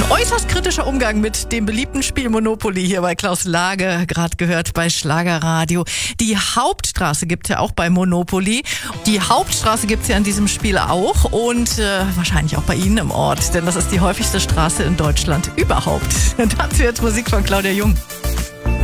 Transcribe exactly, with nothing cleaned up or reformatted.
äußerst kritischer Umgang mit dem beliebten Spiel Monopoly hier bei Klaus Lage, gerade gehört bei Schlagerradio. Die Hauptstraße gibt's ja auch bei Monopoly. Die Hauptstraße gibt's ja in diesem Spiel auch und äh, wahrscheinlich auch bei Ihnen im Ort, denn das ist die häufigste Straße in Deutschland überhaupt. Dazu jetzt Musik von Claudia Jung.